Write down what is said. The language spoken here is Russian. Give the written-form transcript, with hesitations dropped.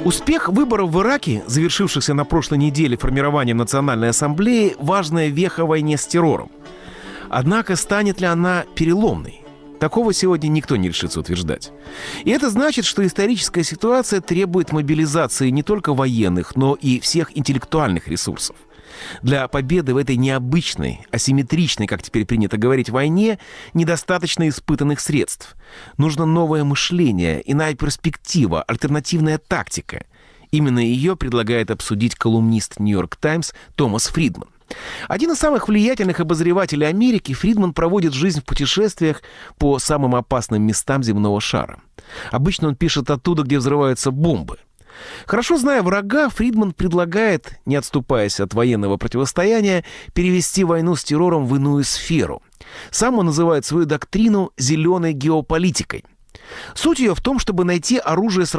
Успех выборов в Ираке, завершившихся на прошлой неделе формированием Национальной ассамблеи, важная веха в войне с террором. Однако станет ли она переломной? Такого сегодня никто не решится утверждать. И это значит, что историческая ситуация требует мобилизации не только военных, но и всех интеллектуальных ресурсов. Для победы в этой необычной, асимметричной, как теперь принято говорить, войне недостаточно испытанных средств. Нужно новое мышление, иная перспектива, альтернативная тактика. Именно ее предлагает обсудить колумнист «Нью-Йорк Таймс» Томас Фридман. Один из самых влиятельных обозревателей Америки, Фридман проводит жизнь в путешествиях по самым опасным местам земного шара. Обычно он пишет оттуда, где взрываются бомбы. Хорошо зная врага, Фридман предлагает, не отступаясь от военного противостояния, перевести войну с террором в иную сферу. Сам он называет свою доктрину «зеленой геополитикой». Суть ее в том, чтобы найти оружие